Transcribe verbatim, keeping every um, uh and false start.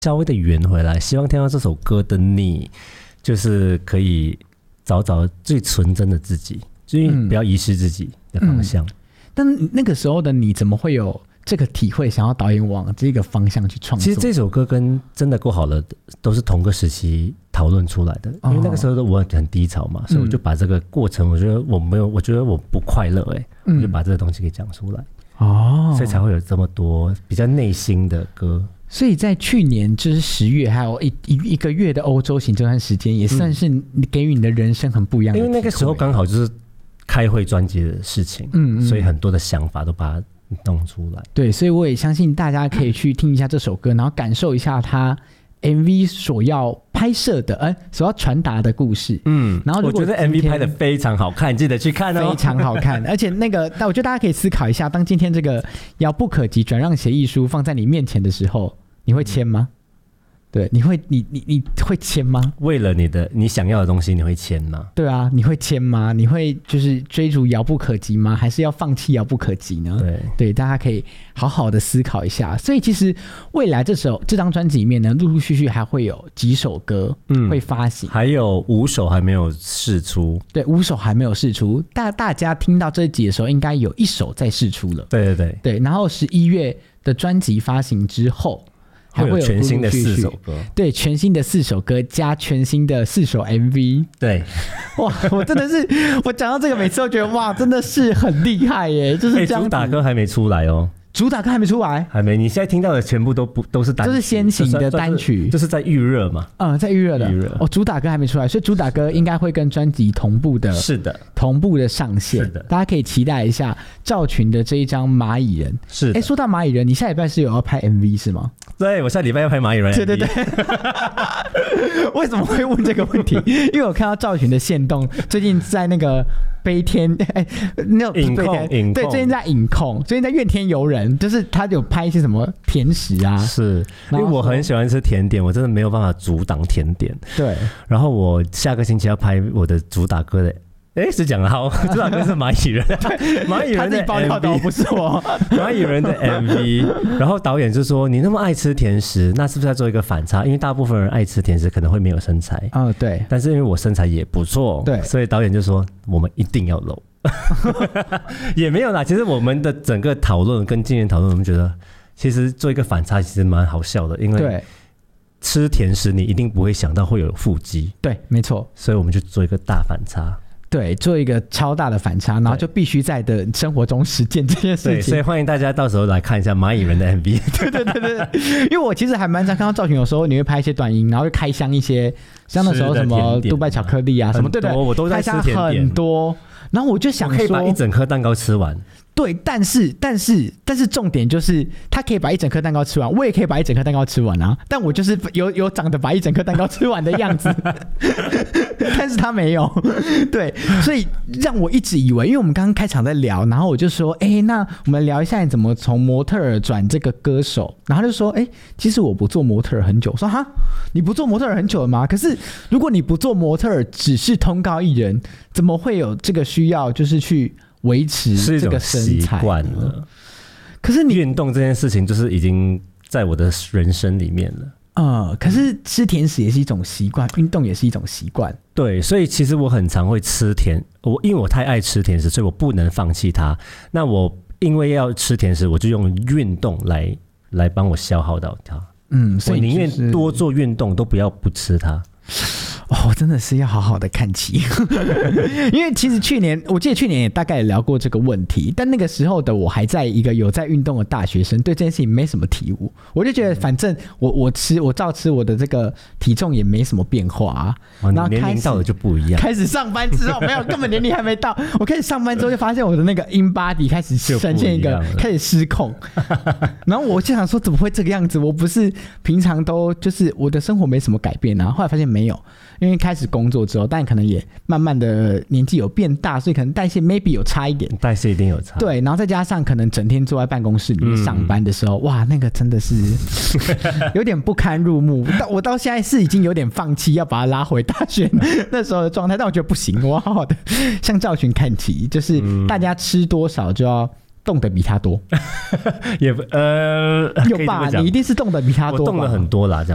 稍微的圆回来，希望听到这首歌的你，就是可以找找最纯真的自己，就是不要遗失自己的方向。嗯嗯、 但那个时候的你怎么会有这个体会，想要导演往这个方向去创作？ 其实这首歌跟真的够好了都是同个时期讨论出来的，因为那个时候我很低潮嘛，哦、所以我就把这个过程，我觉得我没有，我觉得我不快乐，哎、嗯，我就把这个东西给讲出来，哦，所以才会有这么多比较内心的歌。 所以在去年就是十月，还有 一, 一, 一个月的欧洲行这段时间，也算是给予你的人生很不一样的、嗯。因为那个时候刚好就是开会专辑的事情，嗯嗯，所以很多的想法都把它弄出来。 对，所以我也相信大家可以去听一下这首歌，然后感受一下它 M V 所要拍摄的，呃，所要传达的故事。嗯，然后我觉得 M V 拍的非常好看，记得去看哦， 非常好看。而且那个，但我觉得大家可以思考一下，当今天这个遥不可及转让协议书放在你面前的时候，你会签吗？对，你会你你你会签吗？ 为了你的你想要的东西，你会签吗？ 对啊，你会签吗？你会就是追逐遥不可及吗？还是要放弃遥不可及呢？对对，大家可以好好的思考一下。所以其实未来这首这张专辑里面呢，陆陆续续还会有几首歌会发行， 嗯、还有五首还没有释出。 对，五首还没有释出，大大家听到这集的时候，应该有一首在释出了。 对对对对，然后十一月的专辑发行之后。 还会有全新的四首歌， 对，全新的四首歌加全新的四首 M V， 对， 哇，我真的是，我讲到这个每次都觉得哇，真的是很厉害耶，就是这样子。 主打歌还没出来哦。 主打歌还没出来， 还没。你现在听到的全部都不都是单曲， 都是先行的单曲， 就是在预热嘛。 嗯，在预热的。预热哦，主打歌还没出来，所以主打歌应该会跟专辑同步的。 是的， 同步的上线。是的，大家可以期待一下赵群的这一张《蚂蚁人》。 是。 哎，说到蚂蚁人，你下礼拜是有要拍 M V 是吗？ 对，我下礼拜要拍蚂蚁人 M V。对对对。 为什么会问这个问题？因为我看到赵群的限动，最近在那个。悲天哎，那种影控影控对，最近在影控，最近在怨天尤人，就是他有拍一些什么甜食啊， 是因为我很喜欢吃甜点，我真的没有办法阻挡甜点。 对， 然后我下个星期要拍我的主打歌的。哎，是讲了好，主打歌是蚂蚁人，蚂蚁人的 M V 不是我， 蚂蚁人的 M V。然后导演就说：“你那么爱吃甜食，那是不是要做一个反差？因为大部分人爱吃甜食可能会没有身材， 哦对， 但是因为我身材也不错，对，所以导演就说我们一定要露。也没有啦，其实我们的整个讨论跟经验讨论，我们觉得其实做一个反差其实蛮好笑的，因为吃甜食你一定不会想到会有腹肌， 对，没错， 所以我们就做一个大反差。” 对，做一个超大的反差，然后就必须在的生活中实践这件事情。 对，所以欢迎大家到时候来看一下蚂蚁人的 M V。 对对对对，因为我其实还蛮常看到赵群，有时候你会拍一些短音，然后就开箱一些，像那时候什么杜拜巧克力啊什么，对对， 我都在吃甜点， 很多。然后我就想说， 我可以把一整颗蛋糕吃完。 对，但是但是但是重点就是他可以把一整颗蛋糕吃完，我也可以把一整颗蛋糕吃完啊，但我就是有有长得把一整颗蛋糕吃完的样子，但是他没有，对，所以让我一直以为，因为我们刚刚开场在聊，然后我就说，哎，那我们聊一下你怎么从模特儿转这个歌手，然后他就说，哎，其实我不做模特儿很久，我说哈，你不做模特儿很久了吗？可是如果你不做模特儿，只是通告艺人，怎么会有这个需要，就是去维持这个身材了？可是你运动这件事情就是已经在我的人生里面了。 嗯，可是吃甜食也是一种习惯，运动也是一种习惯。 对，所以其实我很常会吃甜，我因为我太爱吃甜食，所以我不能放弃它。那我因为要吃甜食，我就用运动来来帮我消耗到它。嗯，所以我宁愿多做运动，都不要不吃它。 哦，真的是要好好的看齐。因为其实去年我记得去年也大概也聊过这个问题，但那个时候的我还在一个有在运动的大学生，对这件事情没什么体悟。我就觉得反正我我吃我照吃，我的这个体重也没什么变化啊。 然后年龄到了就不一样， 开始上班之后没有，根本年龄还没到。我开始上班之后就发现我的那个 in body 开始呈现一个开始失控。然后我就想说怎么会这个样子？我不是平常都就是我的生活没什么改变啊，后来发现没有。因为开始工作之后，但可能也慢慢的年纪有变大，所以可能代谢 maybe 有差一点， 代谢一定有差。 对，然后再加上可能整天坐在办公室里面上班的时候，嗯、哇，那个真的是有点不堪入目。我到现在是已经有点放弃要把它拉回大学那时候的状态，但我觉得不行，我要好好的向赵群看齐，就是大家吃多少就要动得比他多。 也呃， 有吧？你一定是动得比他多吧， 我动了很多啦，这样。